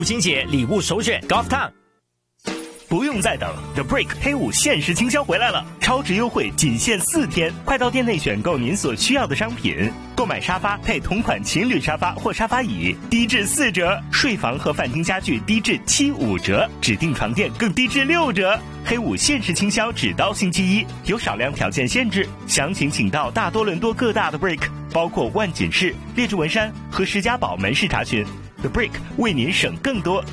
母亲节礼物首选 Golf Town。不用再等 ，The Brick 黑五限时倾销回来了，超值优惠仅限4天，快到店内选购您所需要的商品，购买沙发配同款情侣沙发或沙发椅，低至4折；睡房和饭厅家具低至75折，指定床垫更低至6折。黑五限时倾销只到星期一，有少量条件限制，详情请到大多伦多各大的 Brick， 包括万锦市、列治文山和石家堡门市查询。The Brick 为您省更多。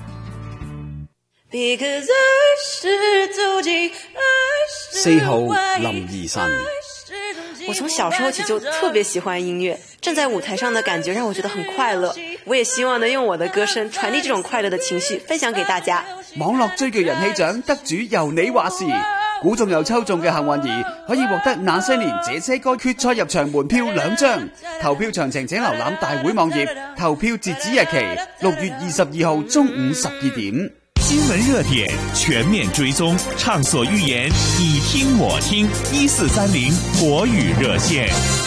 4號林怡晨， 我從小時候起就特別喜歡音樂，站在舞台上的感覺讓我覺得很快樂。我也希望能用我的歌聲傳遞這種快樂的情緒，分享給大家。 網絡追劇人氣獎得主由你話事，估中又抽中嘅幸運兒可以獲得那些年這些歌決賽入場門票2張。投票詳情請瀏覽大會網頁，投票截止日期6月22號中午12點。 新聞熱點全面追蹤，暢所欲言，你聽我聽，1430國語熱線。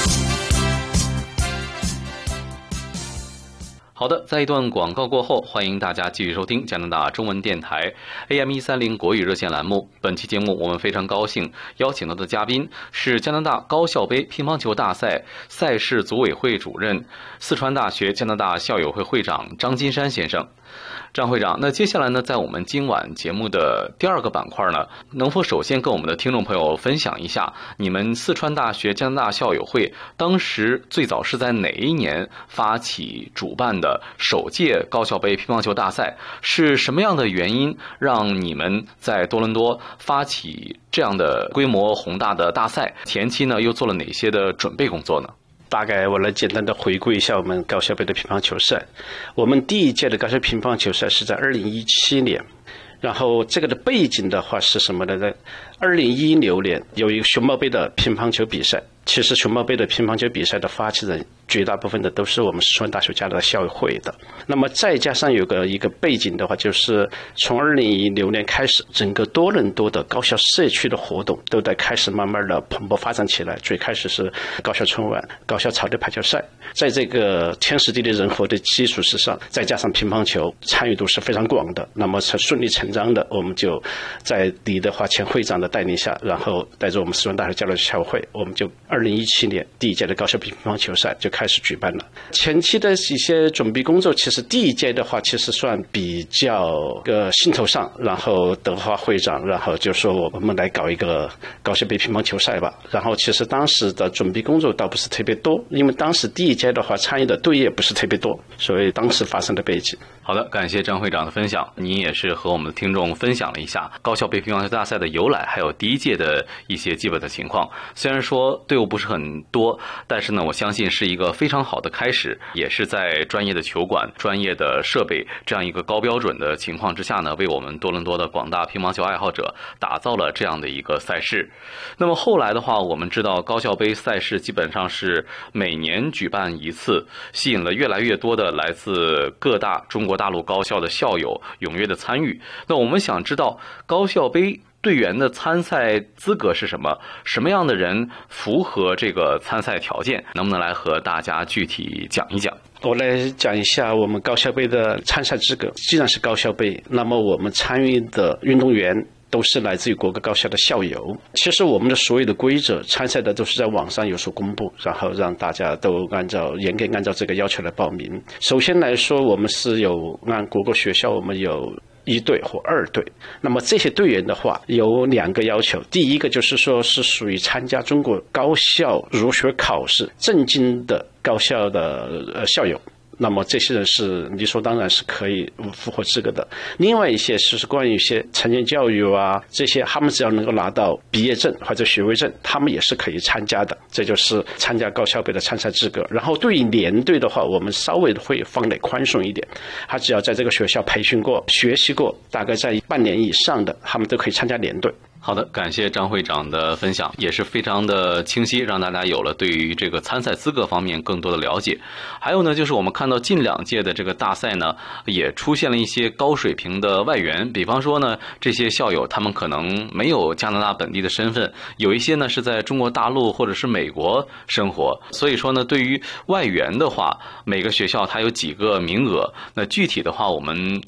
好的，在一段廣告過後，歡迎大家繼續收聽加拿大中文電台 AM130國語熱線欄目。本期節目我們非常高興邀請到的嘉賓是加拿大高校杯乒乓球大賽賽事組委會主任、四川大學加拿大校友會會長張金山先生。張會長，那接下來呢，在我們今晚節目的第二個板塊呢，能否首先跟我們的聽眾朋友分享一下，你們四川大學加拿大校友會當時最早是在哪一年發起主辦的首屆高校杯乒乓球大賽？是什麼樣的原因讓你們在多倫多發起這樣的規模宏大的大賽？前期呢又做了哪些的準備工作呢？ 大概我來簡單的回顧一下我們高校杯的乒乓球賽。我們第一屆的高校乒乓球賽是在2017年，然後這個的背景的話是什麼呢？2016年有一個熊貓杯的乒乓球比賽，其實熊貓杯的乒乓球比賽的發起人絕大部分的都是我們四川大學加拿大校友會的。那麼再加上有一個背景的話，就是從2016年開始，整個多倫多的高校社區的活動都在開始慢慢的蓬勃發展起來。最開始是高校春晚、高校草地排球賽，在這個天時地利人和的基礎之上，再加上乒乓球參與度是非常廣的，那麼才順理成章的，我們就在李德華前會長的帶領下，然後帶着我們四川大學交流校會，我們就2017年第一屆的高校乒乓球賽就開始舉辦了。前期的一些準備工作，其實第一屆的話其實算比較興頭上，然後德華會長然後就說我們來搞一個高校杯乒乓球賽吧。然後其實當時的準備工作倒不是特別多，因為當時第一屆的話參與的隊也不是特別多，所以當時發生的背景。 好的，感謝張會長的分享。您也是和我們的聽眾分享了一下高校杯乒乓球大賽的由來，還有第一屆的一些基本的情況。雖然說隊伍不是很多，但是呢，我相信是一個非常好的開始，也是在專業的球館、專業的設備這樣一個高標準的情況之下呢，為我們多倫多的廣大乒乓球愛好者打造了這樣的一個賽事。那麼後來的話，我們知道高校杯賽事基本上是每年舉辦一次，吸引了越來越多的來自各大中國大陸高校的校友踴躍的參與。那我們想知道高校杯隊員的參賽資格是什麼？什麼樣的人符合這個參賽條件？能不能來和大家具體講一講？ 我來講一下我們高校杯的參賽資格。既然是高校杯，那麼我們參與的運動員都是來自於各個高校的校友。其實我們的所有的規則參賽的都是在網上有所公布，然後讓大家都嚴格按照這個要求來報名。首先來說，我們是有按各個學校我們有1隊或2隊，那麼這些隊員的話有2個要求。第一個就是說是屬於參加中國高校入學考試正經的高校的校友，那麼這些人是理所當然是可以符合資格的。另外一些是關於一些成人教育啊，這些他們只要能夠拿到畢業證或者學位證，他們也是可以參加的。這就是參加高校杯的參賽資格。然後對於連隊的話，我們稍微會放得寬鬆一點，他只要在這個學校培訓過、學習過，大概在半年以上的，他們都可以參加連隊。 好的，感谢张会长的分享，也是非常的清晰，让大家有了对于这个参赛资格方面更多的了解。还有呢，就是我们看到近2届的这个大赛呢，也出现了一些高水平的外援，比方说呢，这些校友他们可能没有加拿大本地的身份，有一些呢是在中国大陆或者是美国生活，所以说呢，对于外援的话，每个学校它有几个名额，那具体的话我们